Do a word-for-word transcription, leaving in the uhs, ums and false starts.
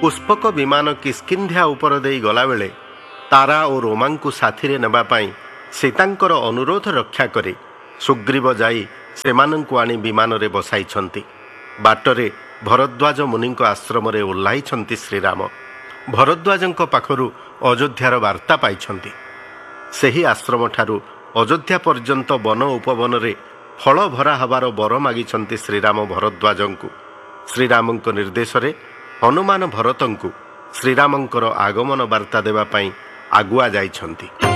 पुष्पक विमान किष्किंध्या उपर देई गलाबेले तारा और रोमांकु साथीरे नेबा पाई सीतांकर अनुरोध रक्षा करे सुग्रीव जाई सेमानंकु आनी विमान रे बसाइछंती। बाटरे भरद्वाज मुनिंक आश्रम रे ओह्लाइछंती श्रीराम। भरद्वाजंक पाखरु अयोध्यार वार्ता पाइछंती। सेही आश्रम ठारू अयोध्या पर्यंत वन उपवन रे फल भरा हबार बर मागिछंती श्रीराम भरद्वाजंकु। श्रीरामंक निर्देश रे हनुमान भरतंकु श्रीरामंकर आगमन वार्ता देवा पाई आगुआ जाइछंती।